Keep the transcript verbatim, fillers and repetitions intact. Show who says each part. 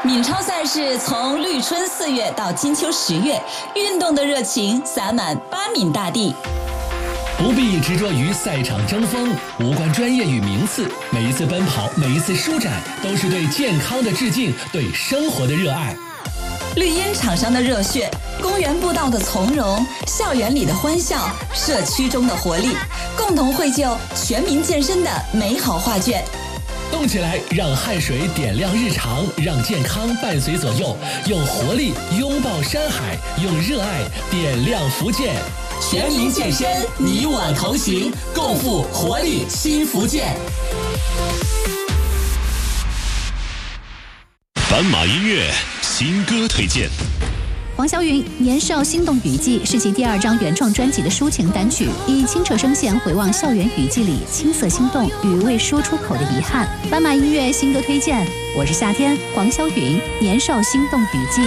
Speaker 1: 闽超赛事从绿春四月到金秋十月，运动的热情洒满八闽大地。
Speaker 2: 不必执着于赛场争锋，无关专业与名次，每一次奔跑，每一次舒展，都是对健康的致敬，对生活的热爱。
Speaker 1: 绿茵场上的热血，公园步道的从容，校园里的欢笑，社区中的活力，共同绘就全民健身的美好画卷。
Speaker 2: 动起来，让汗水点亮日常，让健康伴随左右，用活力拥抱山海，用热爱点亮福建。
Speaker 1: 全民健身，你我同行，共赴活力新福建。
Speaker 3: 斑马音乐新歌推荐。
Speaker 4: 黄晓云《年少心动雨季》是其第二张原创专辑的抒情单曲，以清澈声线回望校园雨季里青涩心动与未说出口的遗憾。斑马音乐新歌推荐，我是夏天，黄晓云《年少心动雨季》。